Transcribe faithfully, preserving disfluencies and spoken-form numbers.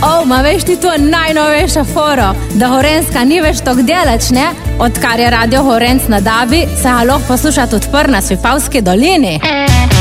O, ma veš ti to najnovejša foro, da Gorenjska ni več tok delač, ne? Odkar je radio Gorenc na Dabi, se ga lahko posluša tudi pr na Svipavski dolini.